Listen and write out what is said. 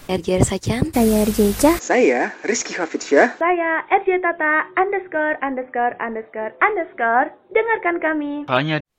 RJ Sacan. Saya RJ Ica. Saya Rizky Hafidsyah. Saya RJ Tata ______. Dengarkan kami hanya